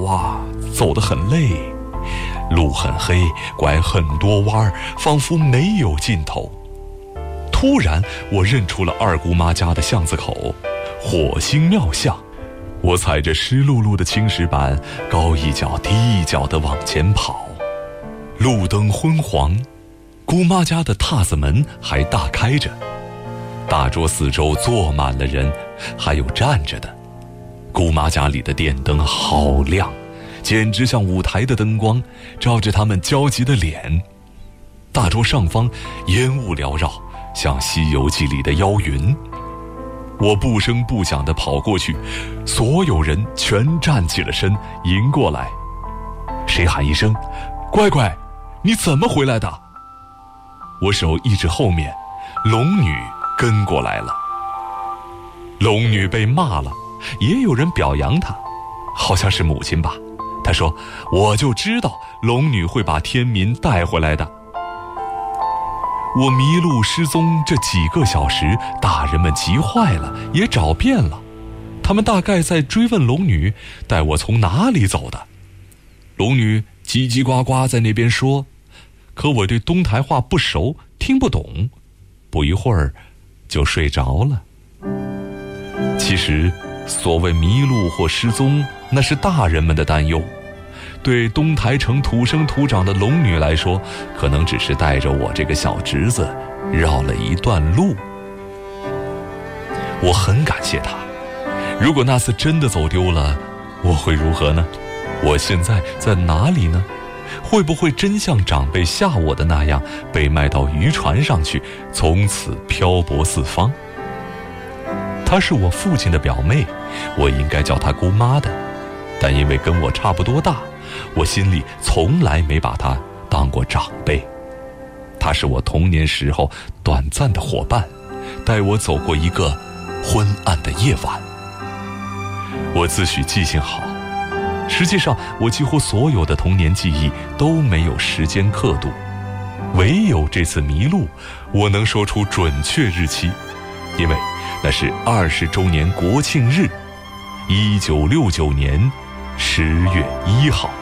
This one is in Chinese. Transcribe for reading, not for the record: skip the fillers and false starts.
啊，走得很累，路很黑，拐很多弯，仿佛没有尽头。突然我认出了二姑妈家的巷子口，火星庙巷。我踩着湿漉漉的青石板，高一脚低一脚地往前跑。路灯昏黄，姑妈家的榻子门还大开着，大桌四周坐满了人，还有站着的。姑妈家里的电灯好亮，简直像舞台的灯光，照着他们焦急的脸。大桌上方烟雾缭绕，像《西游记》里的妖云。我不声不响地跑过去，所有人全站起了身，迎过来。谁喊一声：“乖乖，你怎么回来的？”我手一指后面，龙女跟过来了。龙女被骂了，也有人表扬她，好像是母亲吧。她说：“我就知道龙女会把天民带回来的。”我迷路失踪这几个小时，大人们急坏了，也找遍了。他们大概在追问龙女带我从哪里走的。龙女叽叽呱呱在那边说，可我对东台话不熟，听不懂，不一会儿就睡着了。其实所谓迷路或失踪，那是大人们的担忧，对东台城土生土长的龙女来说，可能只是带着我这个小侄子绕了一段路。我很感谢他，如果那次真的走丢了，我会如何呢？我现在在哪里呢？会不会真像长辈吓我的那样，被卖到渔船上去，从此漂泊四方？她是我父亲的表妹，我应该叫她姑妈的，但因为跟我差不多大，我心里从来没把她当过长辈。她是我童年时候短暂的伙伴，带我走过一个昏暗的夜晚。我自诩记性好，实际上我几乎所有的童年记忆都没有时间刻度，唯有这次迷路，我能说出准确日期，因为那是20周年国庆日，1969年10月1号。